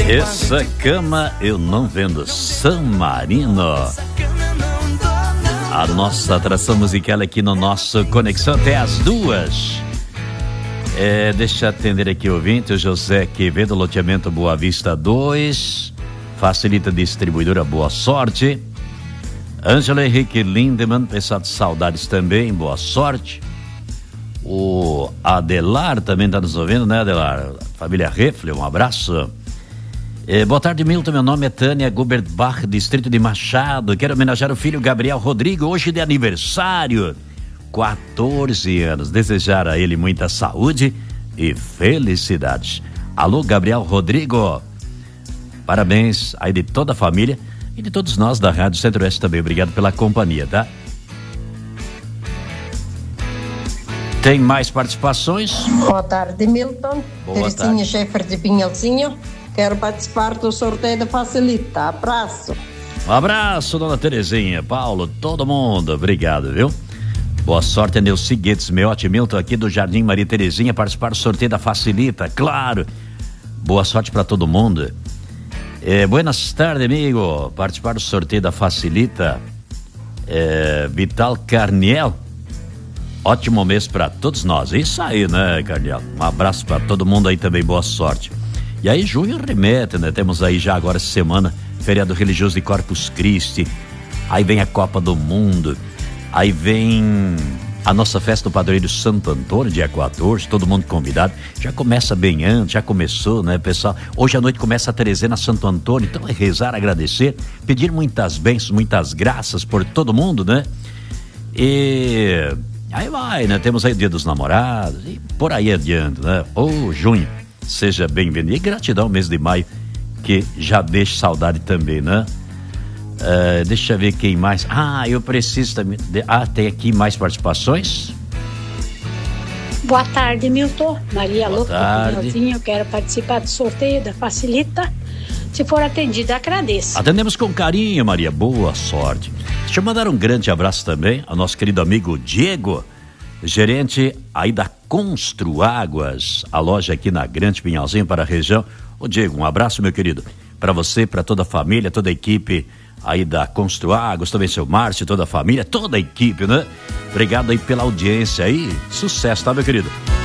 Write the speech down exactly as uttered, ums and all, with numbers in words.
Essa cama eu não vendo. San Marino. A nossa atração musical aqui no nosso Conexão até as duas. É, deixa eu atender aqui o ouvinte, o José Quevedo, loteamento Boa Vista dois. Facilita distribuidora Boa Sorte. Ângelo Henrique Lindemann, pessoal de saudades também, boa sorte. O Adelar também está nos ouvindo, né, Adelar? Família Refle, um abraço. É, boa tarde, Milton. Meu nome é Tânia Guberbach, distrito de Machado. Quero homenagear o filho Gabriel Rodrigo, hoje de aniversário, quatorze anos. Desejar a ele muita saúde e felicidades. Alô, Gabriel Rodrigo. Parabéns aí de toda a família e de todos nós da Rádio Centro-Oeste também. Obrigado pela companhia, tá? Tem mais participações? Boa tarde, Milton. Boa Terezinha tarde. Schaefer de Pinhalzinho. Quero participar do sorteio da Facilita. Abraço. Um abraço, dona Terezinha, Paulo, todo mundo. Obrigado, viu? Boa sorte, Neuci Guedes, Meote Milton, aqui do Jardim Maria Terezinha, participar do sorteio da Facilita, claro. Boa sorte para todo mundo. É, buenas tardes, amigo. Participar do sorteio da Facilita. É, Vital Carniel. Ótimo mês para todos nós. Isso aí, né, Carniel? Um abraço para todo mundo aí também, boa sorte. E aí, junho remete, né? Temos aí já agora essa semana, feriado religioso de Corpus Christi. Aí vem a Copa do Mundo. Aí vem a nossa festa do Padroeiro Santo Antônio, dia quatorze, todo mundo convidado. Já começa bem antes, já começou, né, pessoal? Hoje à noite começa a Trezena Santo Antônio, então é rezar, agradecer, pedir muitas bênçãos, muitas graças por todo mundo, né? E aí vai, né? Temos aí o Dia dos Namorados e por aí adiante, né? Ô, junho, seja bem-vindo. E gratidão, mês de maio, que já deixa saudade também, né? Uh, deixa eu ver quem mais. Ah, eu preciso também. De... Ah, tem aqui mais participações? Boa tarde, Milton. Maria Boa Louca, eu quero participar do sorteio da Facilita. Se for atendida, agradeço. Atendemos com carinho, Maria. Boa sorte. Deixa eu mandar um grande abraço também ao nosso querido amigo Diego, gerente aí da Construáguas, a loja aqui na Grande Pinhalzinho para a região. Ô Diego, um abraço, meu querido, para você, para toda a família, toda a equipe aí da Construáguas, também seu Márcio, toda a família, toda a equipe, né? Obrigado aí pela audiência aí, sucesso, tá, meu querido?